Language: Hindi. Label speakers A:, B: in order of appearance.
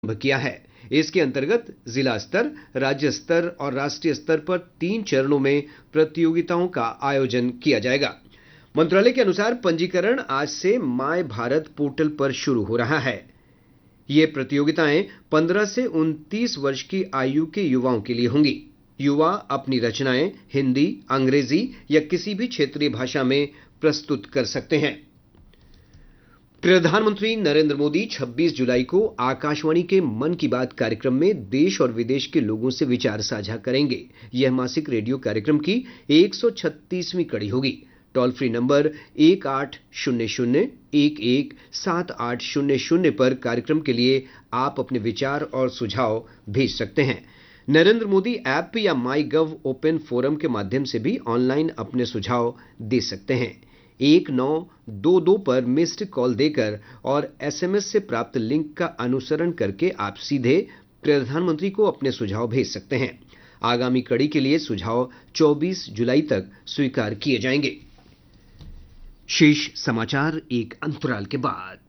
A: किया है। इसके अंतर्गत जिला स्तर, राज्य स्तर और राष्ट्रीय स्तर पर 3 चरणों में प्रतियोगिताओं का आयोजन किया जाएगा। मंत्रालय के अनुसार पंजीकरण आज से माय भारत पोर्टल पर शुरू हो रहा है। ये प्रतियोगिताएं 15 से 29 वर्ष की आयु के युवाओं के लिए होंगी। युवा अपनी रचनाएं हिंदी, अंग्रेजी या किसी भी क्षेत्रीय भाषा में प्रस्तुत कर सकते हैं। प्रधानमंत्री नरेंद्र मोदी 26 जुलाई को आकाशवाणी के मन की बात कार्यक्रम में देश और विदेश के लोगों से विचार साझा करेंगे। यह मासिक रेडियो कार्यक्रम की 136वीं कड़ी होगी। टोल फ्री नंबर 1800-117800 पर कार्यक्रम के लिए आप अपने विचार और सुझाव भेज सकते हैं। नरेंद्र मोदी ऐप या माई गव ओपन फोरम के माध्यम से भी ऑनलाइन अपने सुझाव दे सकते हैं। 1922 पर मिस्ड कॉल देकर और एसएमएस से प्राप्त लिंक का अनुसरण करके आप सीधे प्रधानमंत्री को अपने सुझाव भेज सकते हैं। आगामी कड़ी के लिए सुझाव 24 जुलाई तक स्वीकार किए जाएंगे। शेष समाचार एक अंतराल के बाद।